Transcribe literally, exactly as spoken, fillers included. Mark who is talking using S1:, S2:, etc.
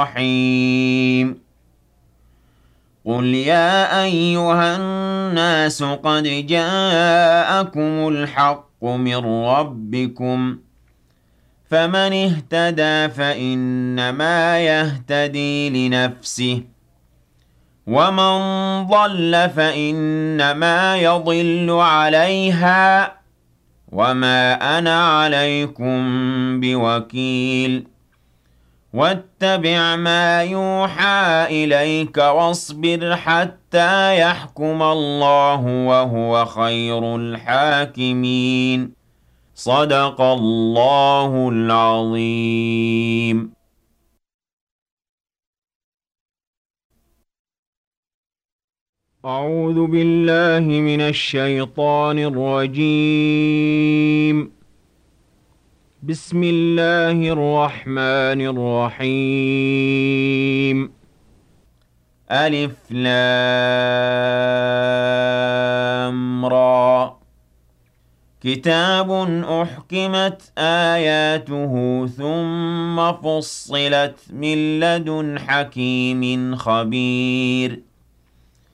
S1: الرحيم قل يا أيها الناس قد جاءكم الحق من ربكم فمن اهتدى فإنما يهتدي لنفسه ومن ضل فإنما يضل عليها وما أنا عليكم بوكيل واتبع ما يوحى إليك واصبر حتى يحكم الله وهو خير الحاكمين صدق الله العظيم. أعوذ بالله من الشيطان الرجيم. بسم الله الرحمن الرحيم. ألف لام را كتاب أحكمت آياته ثم فصلت من لدن حكيم خبير